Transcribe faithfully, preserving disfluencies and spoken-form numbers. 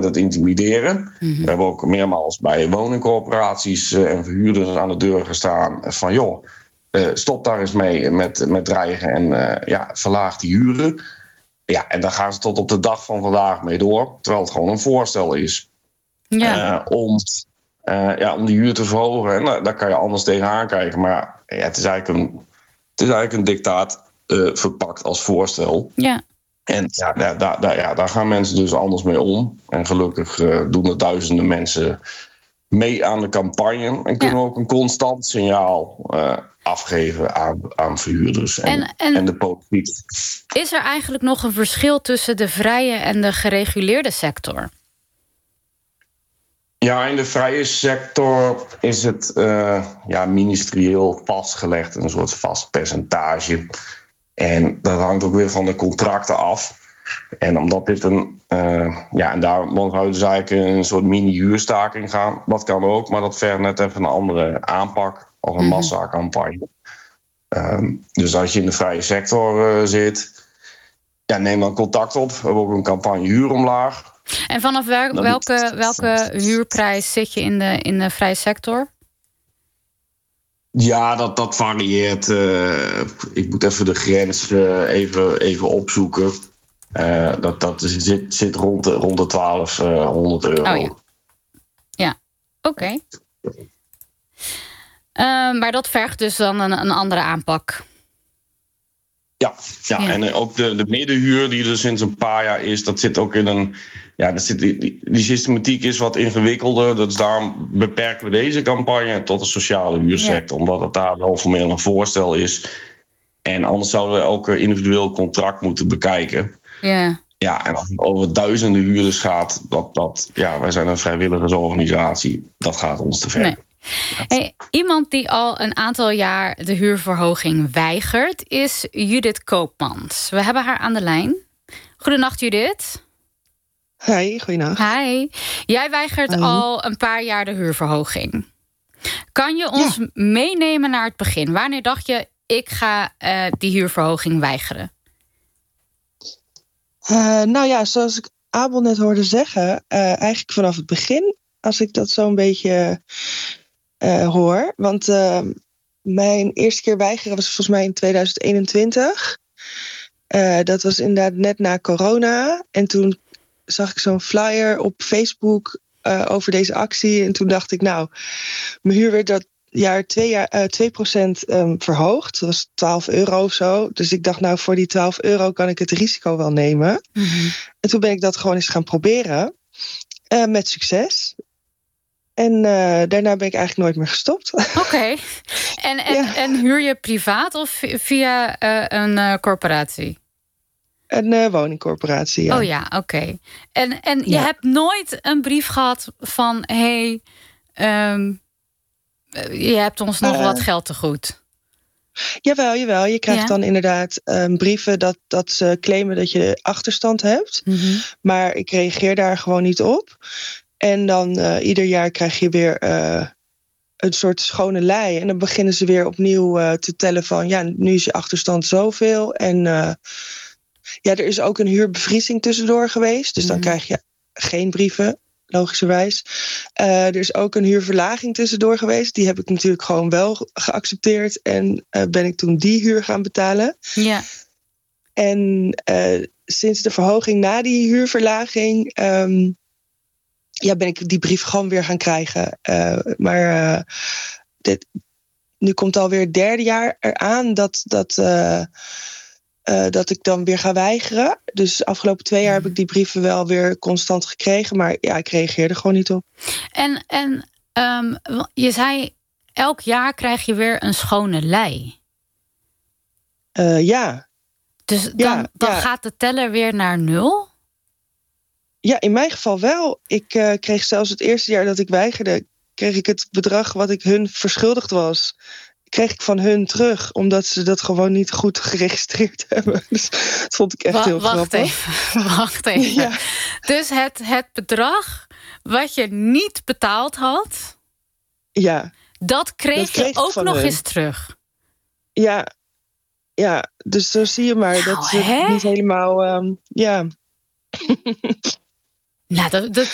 het intimideren. Mm-hmm. We hebben ook meermaals bij woningcorporaties uh, en verhuurders aan de deur gestaan van joh, uh, stop daar eens mee met, met dreigen en uh, ja, verlaag die huren. Ja, en daar gaan ze tot op de dag van vandaag mee door, terwijl het gewoon een voorstel is. Ja. Uh, om, uh, ja, om die huur te verhogen. En uh, daar kan je anders tegenaan kijken. Maar ja, het is eigenlijk een, het is eigenlijk een dictaat uh, verpakt als voorstel. Ja. En ja, daar, daar, daar, ja, daar gaan mensen dus anders mee om. En gelukkig uh, doen er duizenden mensen mee aan de campagne. En kunnen Ja. ook een constant signaal uh, afgeven aan, aan verhuurders en, en, en, en de politiek. Is er eigenlijk nog een verschil tussen de vrije en de gereguleerde sector? Ja, in de vrije sector is het uh, ja, ministerieel vastgelegd, een soort vast percentage. En dat hangt ook weer van de contracten af. En omdat dit een... Uh, ja, en daar zou dus eigenlijk een soort mini-huurstaking gaan. Dat kan ook, maar dat vergt net even een andere aanpak als een Mm-hmm. massacampagne. Um, dus als je in de vrije sector uh, zit, ja, neem dan contact op. We hebben ook een campagne Huur Omlaag. En vanaf wel, welke, welke huurprijs zit je in de, in de vrije sector? Ja, dat, dat varieert. Uh, ik moet even de grens uh, even, even opzoeken. Uh, dat dat zit, zit rond de, rond de twaalfhonderd euro. Oh ja, ja. Oké. Okay. Uh, maar dat vergt dus dan een, een andere aanpak. Ja, ja, ja. En ook de, de middenhuur die er sinds een paar jaar is, dat zit ook in een... Ja, dat zit, die, die systematiek is wat ingewikkelder. Dus daarom beperken we deze campagne tot de sociale huursector. Ja. Omdat het daar wel formeel een voorstel is. En anders zouden we elke individueel contract moeten bekijken. Ja. Ja, en als het over duizenden huurders gaat, dat, dat, ja, wij zijn een vrijwilligersorganisatie. Dat gaat ons te ver. Nee. Hey, iemand die al een aantal jaar de huurverhoging weigert is Judith Koopmans. We hebben haar aan de lijn. Goedenacht, Judith. Hi, goedenacht. Hi. Jij weigert Hi. al een paar jaar de huurverhoging. Kan je ons ja. meenemen naar het begin? Wanneer dacht je, ik ga uh, die huurverhoging weigeren? Uh, nou ja, zoals ik Abel net hoorde zeggen, uh, eigenlijk vanaf het begin, als ik dat zo een beetje uh, hoor. Want uh, mijn eerste keer weigeren was volgens mij in tweeduizend eenentwintig. Uh, dat was inderdaad net na corona. En toen zag ik zo'n flyer op Facebook uh, over deze actie. En toen dacht ik, nou, mijn huur werd dat jaar twee, jaar, uh, twee procent um, verhoogd. Dat was twaalf euro of zo. Dus ik dacht, nou, voor die twaalf euro kan ik het risico wel nemen. Mm-hmm. En toen ben ik dat gewoon eens gaan proberen. Uh, met succes. En uh, daarna ben ik eigenlijk nooit meer gestopt. Oké. Okay. En, en, ja. en huur je privaat of via uh, een uh, corporatie? Een uh, woningcorporatie, ja. Oh ja, oké. Okay. En, en je ja. hebt nooit een brief gehad van... hey, um, je hebt ons nog uh, wat geld te goed. Jawel, jawel. Je krijgt ja. dan inderdaad um, brieven dat, dat ze claimen dat je achterstand hebt. Mm-hmm. Maar ik reageer daar gewoon niet op. En dan uh, ieder jaar krijg je weer uh, een soort schone lei. En dan beginnen ze weer opnieuw uh, te tellen van... ja, nu is je achterstand zoveel. En uh, ja, er is ook een huurbevriezing tussendoor geweest. Dus dan mm-hmm. krijg je geen brieven, logischerwijs. Uh, er is ook een huurverlaging tussendoor geweest. Die heb ik natuurlijk gewoon wel geaccepteerd. En uh, ben ik toen die huur gaan betalen. Ja. En uh, sinds de verhoging na die huurverlaging... Um, ja, ben ik die brief gewoon weer gaan krijgen. Uh, maar uh, dit, nu komt alweer het derde jaar eraan dat, dat, uh, uh, dat ik dan weer ga weigeren. Dus de afgelopen twee jaar heb ik die brieven wel weer constant gekregen. Maar ja, ik reageerde gewoon niet op. En, en um, je zei, elk jaar krijg je weer een schone lei. Uh, ja. Dus dan, ja, dan ja. gaat de teller weer naar nul? Ja, in mijn geval wel. Ik uh, kreeg zelfs het eerste jaar dat ik weigerde... kreeg ik het bedrag wat ik hun verschuldigd was... kreeg ik van hun terug, omdat ze dat gewoon niet goed geregistreerd hebben. Dus dat vond ik echt Wa- heel wacht grappig. Even, wacht even. Ja. Dus het, het bedrag wat je niet betaald had... Ja. Dat kreeg, dat kreeg je ook nog hun. eens terug? Ja. Ja, dus zo zie je maar nou, dat ze hè? niet helemaal... Um, ja... Nou, dat, dat,